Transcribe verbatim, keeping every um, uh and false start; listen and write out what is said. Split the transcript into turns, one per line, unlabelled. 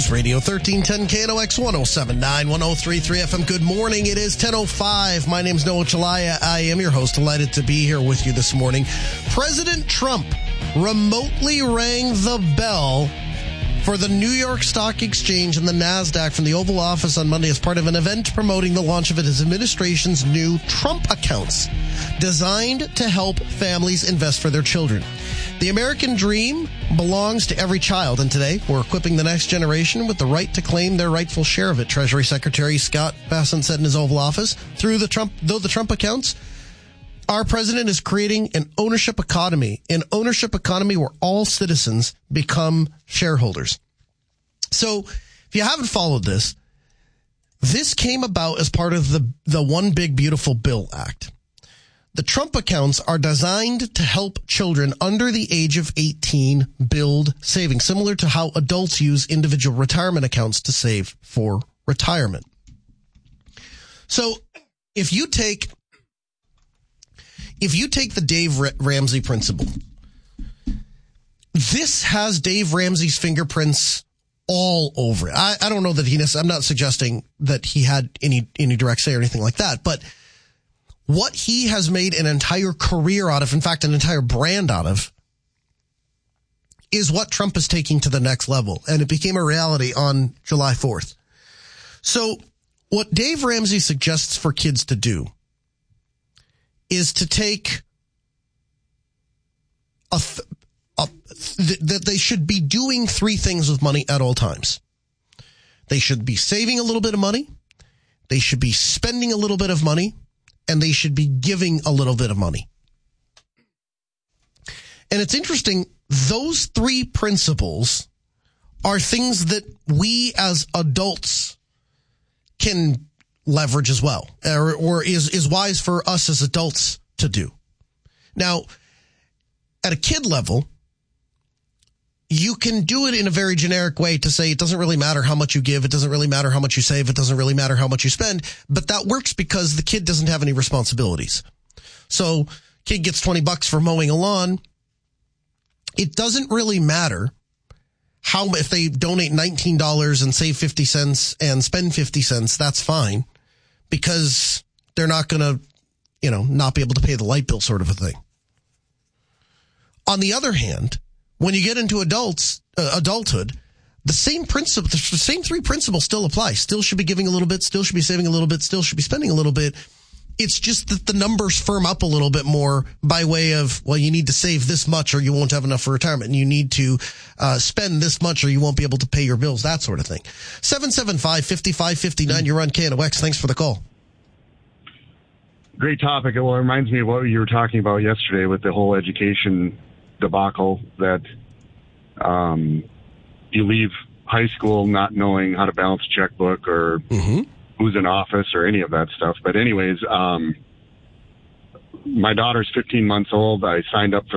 News Radio thirteen ten K N O X one oh seven point nine, one oh three point three F M. Good morning. It is ten oh five. My name's Noah Chalaya. I am your host. Delighted to be here with you this morning. President Trump remotely rang the bell for the New York Stock Exchange and the NASDAQ from the Oval Office on Monday as part of an event promoting the launch of his administration's new Trump accounts, designed to help families invest for their children. The American dream belongs to every child, and today we're equipping the next generation with the right to claim their rightful share of it, Treasury Secretary Scott Bessent said in his Oval Office. Through the Trump, though the Trump accounts, our president is creating an ownership economy, an ownership economy where all citizens become shareholders. So, if you haven't followed this, this came about as part of the, the One Big Beautiful Bill Act. The Trump accounts are designed to help children under the age of eighteen build savings, similar to how adults use individual retirement accounts to save for retirement. So, if you take If you take the Dave Ramsey principle, this has Dave Ramsey's fingerprints all over it. I, I don't know that he, I'm not suggesting that he had any, any direct say or anything like that, but what he has made an entire career out of, in fact, an entire brand out of, is what Trump is taking to the next level. And it became a reality on July fourth. So what Dave Ramsey suggests for kids to do is to take a, th- a th- that they should be doing three things with money at all times. They should be saving a little bit of money, they should be spending a little bit of money, and they should be giving a little bit of money. And it's interesting, those three principles are things that we as adults can leverage as well, or, or is, is wise for us as adults to do. Now, at a kid level, you can do it in a very generic way to say it doesn't really matter how much you give, it doesn't really matter how much you save, it doesn't really matter how much you spend, but that works because the kid doesn't have any responsibilities. So, kid gets twenty bucks for mowing a lawn. It doesn't really matter how, if they donate nineteen dollars and save fifty cents and spend fifty cents, that's fine, because they're not going to, you know, not be able to pay the light bill, sort of a thing. On the other hand, when you get into adults, uh, adulthood, the same principle, the same three principles still apply. Still should be giving a little bit, still should be saving a little bit, still should be spending a little bit. It's just that the numbers firm up a little bit more by way of, well, you need to save this much or you won't have enough for retirement, and you need to uh, spend this much or you won't be able to pay your bills, that sort of thing. seven seven five, five five five nine, you're on K N O X. Thanks for the call.
Great topic. Well, it reminds me of what you were talking about yesterday with the whole education debacle, that um, you leave high school not knowing how to balance a checkbook or mm-hmm. who's in office or any of that stuff. But anyways, um, my daughter's fifteen months old. I signed up for